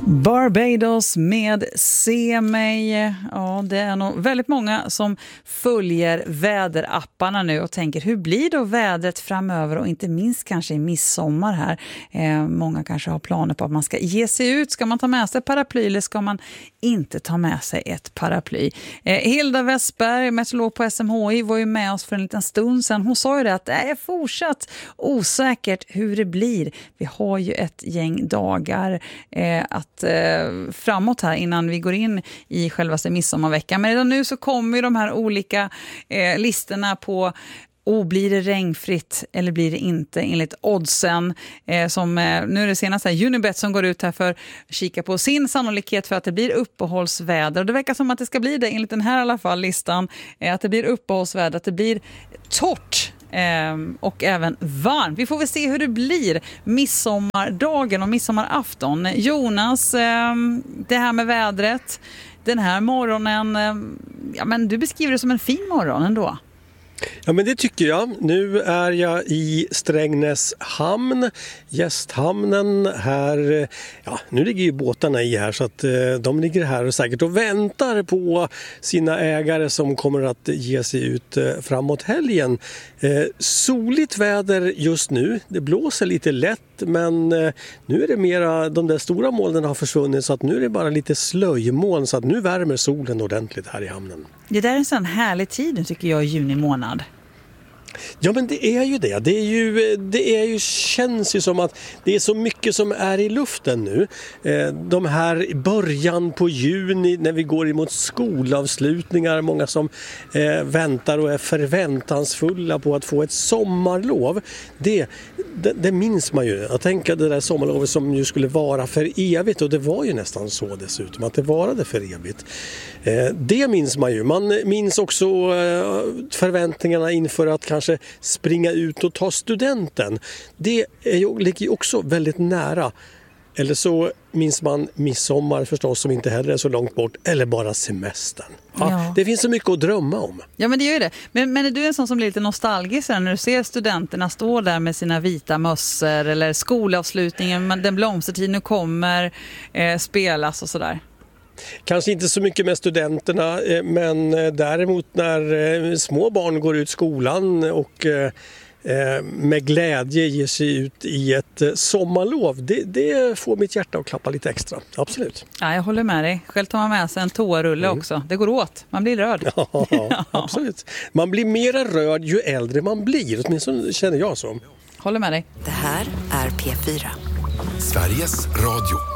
Barbados med Se mig. Ja, det är nog väldigt många som följer väderapparna nu och tänker hur blir då vädret framöver och inte minst kanske i midsommar här. Många kanske har planer på att man ska ge sig ut. Ska man ta med sig paraply eller ska man inte ta med sig ett paraply? Hilda Westberg, meteorolog på SMHI, var ju med oss för en liten stund sedan. Hon sa ju det att det är fortsatt osäkert hur det blir. Vi har ju ett gäng dagar framåt här innan vi går in i själva midsommarveckan. Men redan nu så kommer ju de här olika listorna på blir det regnfritt eller blir det inte enligt oddsen nu är det senaste Unibet som går ut här för att kika på sin sannolikhet för att det blir uppehållsväder. Och det verkar som att det ska bli det enligt den här i alla fall listan, att det blir uppehållsväder, att det blir torrt och även varmt. Vi får väl se hur det blir midsommardagen och midsommarafton. Jonas, det här med vädret den här morgonen, men du beskriver det som en fin morgon ändå. Ja, men det tycker jag. Nu är jag i Strängnäs hamn, gästhamnen här. Ja, nu ligger ju båtarna i här så att de ligger här och säkert och väntar på sina ägare som kommer att ge sig ut framåt helgen. Soligt väder just nu. Det blåser lite lätt, men nu är det mera, de där stora molnen har försvunnit så att nu är det bara lite slöjmoln så att nu värmer solen ordentligt här i hamnen. Det där är en sån härlig tid tycker jag i juni månad. Ja, men det är ju det. Känns ju som att det är så mycket som är i luften nu. De här början på juni när vi går emot skolavslutningar, många som väntar och är förväntansfulla på att få ett sommarlov. Det minns man ju. Jag tänker det där sommarlovet som ju skulle vara för evigt, och det var ju nästan så dessutom att det varade för evigt. Det minns man ju. Man minns också förväntningarna inför att kanske springa ut och ta studenten. Det ligger ju också väldigt nära. Eller så minns man midsommar förstås som inte heller är så långt bort. Eller bara semestern. Ja. Det finns så mycket att drömma om. Ja, men det gör ju det. Men är du en sån som blir lite nostalgisk när du ser studenterna stå där med sina vita mössor eller skolavslutningen, den blomstertid nu kommer spelas och sådär? Kanske inte så mycket med studenterna, men däremot när små barn går ut skolan och med glädje ger sig ut i ett sommarlov. Det får mitt hjärta att klappa lite extra. Absolut. Ja, jag håller med dig. Själv tar man med sig en toarulle också. Det går åt. Man blir röd. Ja, absolut. Man blir mera röd ju äldre man blir. Åtminstone känner jag så. Håller med dig. Det här är P4. Sveriges Radio.